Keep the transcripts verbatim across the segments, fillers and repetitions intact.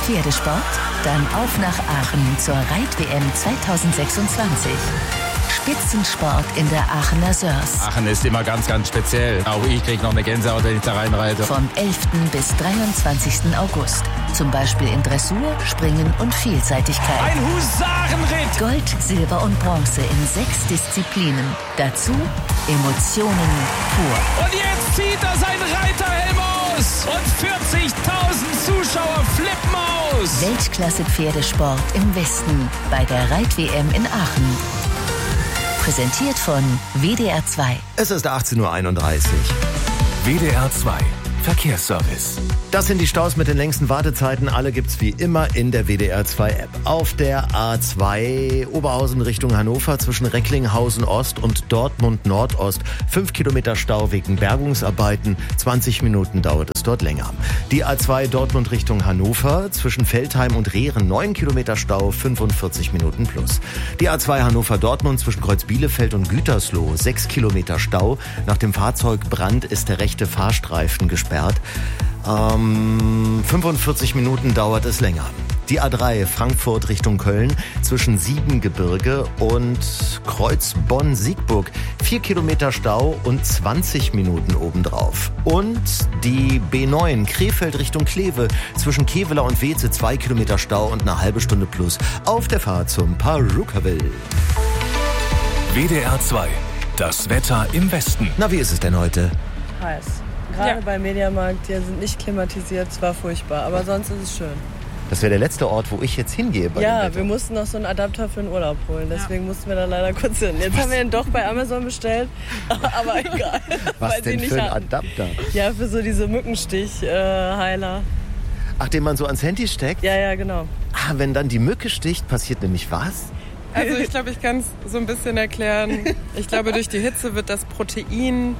Pferdesport? Dann auf nach Aachen zur Reit-W M zwanzig sechsundzwanzig. Spitzensport in der Aachener Sörs. Aachen ist immer ganz, ganz speziell. Auch ich kriege noch eine Gänsehaut, wenn ich da reinreite. Vom elften bis dreiundzwanzigsten August. Zum Beispiel in Dressur, Springen und Vielseitigkeit. Ein Husarenritt! Gold, Silber und Bronze in sechs Disziplinen. Dazu Emotionen pur. Und jetzt zieht er seinen Reiterhelm aus. Und vierzigtausend Zuschauer flippen aus. Weltklasse-Pferdesport im Westen bei der Reit-W M in Aachen. Präsentiert von W D R zwei. Es ist achtzehn Uhr einunddreißig. W D R zwei Verkehrsservice. Das sind die Staus mit den längsten Wartezeiten. Alle gibt's wie immer in der W D R zwei App. Auf der A zwei Oberhausen Richtung Hannover zwischen Recklinghausen Ost und Dortmund Nordost. Fünf Kilometer Stau wegen Bergungsarbeiten. zwanzig Minuten dauert es dort länger. Die A zwei Dortmund Richtung Hannover zwischen Veltheim und Rehren. neun Kilometer Stau, fünfundvierzig Minuten plus. Die A zwei Hannover Dortmund zwischen Kreuz Bielefeld und Gütersloh. sechs Kilometer Stau. Nach dem Fahrzeugbrand ist der rechte Fahrstreifen gesperrt. Ähm, fünfundvierzig Minuten dauert es länger. Die A drei Frankfurt Richtung Köln zwischen Siebengebirge und Kreuz Bonn-Siegburg. Vier Kilometer Stau und zwanzig Minuten obendrauf. Und die B neun Krefeld Richtung Kleve zwischen Kevela und Weze. Zwei Kilometer Stau und eine halbe Stunde plus auf der Fahrt zum Perukaville. W D R zwei. Das Wetter im Westen. Na, wie ist es denn heute? Heiß. Gerade Ja. beim Mediamarkt, die sind nicht klimatisiert, es war furchtbar, aber sonst ist es schön. Das wäre der letzte Ort, wo ich jetzt hingehe. Bei dem Ja, Wetter. wir mussten noch so einen Adapter für den Urlaub holen, deswegen mussten wir da leider kurz hin. Jetzt haben wir ihn doch bei Amazon bestellt, aber egal. Was weil sie denn nicht für ein hatten. Adapter? Ja, für so diese Mückenstich-Heiler. Ach, den man so ans Handy steckt? Ja, ja, genau. Ah, wenn dann die Mücke sticht, passiert nämlich was? Also ich glaube, ich kann es so ein bisschen erklären. Ich glaube, durch die Hitze wird das Protein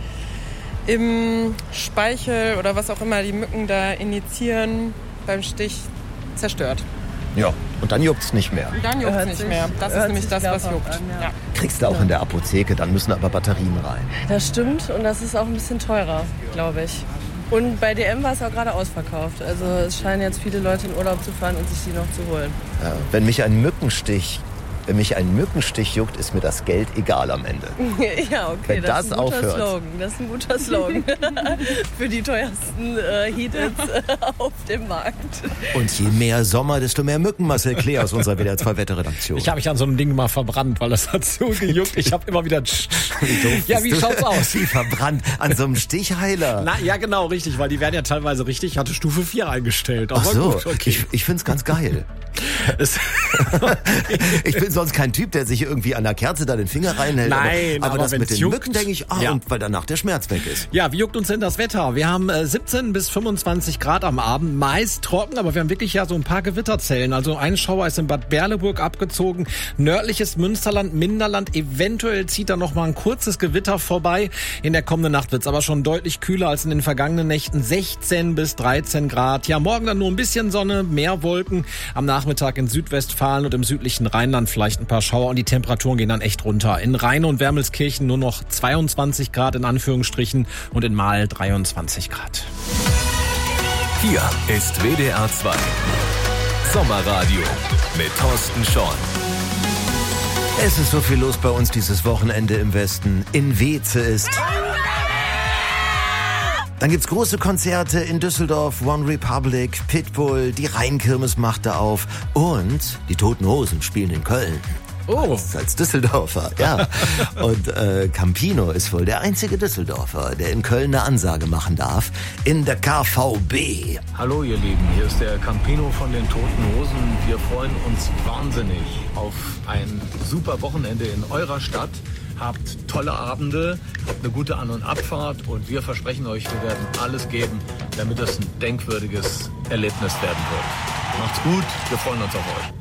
im Speichel oder was auch immer die Mücken da initiieren beim Stich zerstört. Ja, und dann juckt's nicht mehr. Und dann juckt es Hört nicht sich- mehr. Das ist hört nämlich sich das, was mehrfach juckt. an, ja. Ja. Kriegst du auch in der Apotheke, dann müssen aber Batterien rein. Das stimmt und das ist auch ein bisschen teurer, glaube ich. Und bei D M war es auch gerade ausverkauft. Also es scheinen jetzt viele Leute in Urlaub zu fahren und sich die noch zu holen. Ja, wenn mich ein Mückenstich, wenn mich ein Mückenstich juckt, ist mir das Geld egal am Ende. Ja, okay, Wenn das, das ist ein guter aufhört. Slogan. Das ist ein guter Slogan für die teuersten äh, Heat-Ins äh, auf dem Markt. Und je mehr Sommer, desto mehr Mücken, Marcel Klee aus unserer W D R zwei Wetterredaktion. Ich habe mich an so einem Ding mal verbrannt, weil das hat so gejuckt. Ich habe immer wieder... Ja, wie schaut's aus? Wie verbrannt an so einem Stichheiler. Na, ja, genau, richtig, weil die werden ja teilweise richtig. Ich hatte Stufe vier eingestellt. Ach Aber so, gut, okay. ich, ich find's ganz geil. Es- Ich bin sonst kein Typ, der sich irgendwie an der Kerze da den Finger reinhält. Nein, aber, aber aber das mit wenn's den juckt, Mücken denke ich, ah, ja. und weil danach der Schmerz weg ist. Ja, wie juckt uns denn das Wetter? Wir haben äh, siebzehn bis fünfundzwanzig Grad am Abend, meist trocken, aber wir haben wirklich ja so ein paar Gewitterzellen. Also ein Schauer ist in Bad Berleburg abgezogen, nördliches Münsterland, Minderland, eventuell zieht da noch mal ein kurzes Gewitter vorbei. In der kommenden Nacht wird's aber schon deutlich kühler als in den vergangenen Nächten, sechzehn bis dreizehn Grad. Ja, morgen dann nur ein bisschen Sonne, mehr Wolken, am Nachmittag in Südwestfalen und im südlichen Rheinland vielleicht ein paar Schauer und die Temperaturen gehen dann echt runter. In Rheine und Wermelskirchen nur noch zweiundzwanzig Grad in Anführungsstrichen und in Mahl dreiundzwanzig Grad. Hier ist W D R zwei Sommerradio mit Thorsten Schorn. Es ist so viel los bei uns dieses Wochenende im Westen. In Weze ist... Dann gibt's große Konzerte in Düsseldorf, One Republic, Pitbull, die Rheinkirmes macht da auf und die Toten Hosen spielen in Köln. Oh. Als, als Düsseldorfer, ja. Und äh, Campino ist wohl der einzige Düsseldorfer, der in Köln eine Ansage machen darf. In der K V B. Hallo ihr Lieben, hier ist der Campino von den Toten Hosen. Wir freuen uns wahnsinnig auf ein super Wochenende in eurer Stadt. Habt tolle Abende, habt eine gute An- und Abfahrt und wir versprechen euch, wir werden alles geben, damit es ein denkwürdiges Erlebnis werden wird. Macht's gut, wir freuen uns auf euch.